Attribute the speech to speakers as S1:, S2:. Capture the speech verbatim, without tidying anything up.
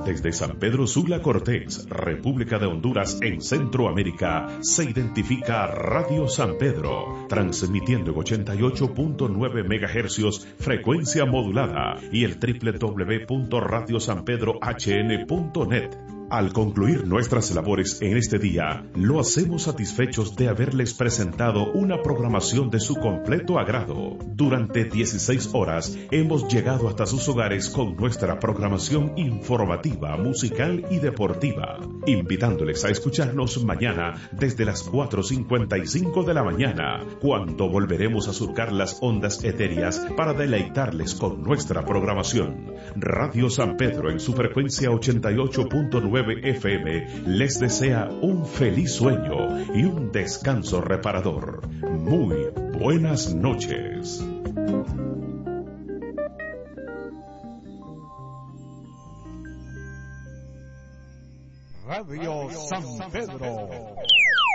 S1: Desde San Pedro Sula Cortés, República de Honduras en Centroamérica, se identifica Radio San Pedro, transmitiendo en ochenta y ocho punto nueve megahercios, frecuencia modulada, y el doble u doble u doble u punto radio san pedro h n punto net. Al concluir nuestras labores en este día, lo hacemos satisfechos de haberles presentado una programación de su completo agrado. Durante dieciséis horas hemos llegado hasta sus hogares con nuestra programación informativa, musical y deportiva, invitándoles a escucharnos mañana desde las cuatro cincuenta y cinco de la mañana, cuando volveremos a surcar las ondas etéreas para deleitarles con nuestra programación. Radio San Pedro en su frecuencia ochenta y ocho punto nueve F M les desea un feliz sueño y un descanso reparador. Muy buenas noches.
S2: Radio San Pedro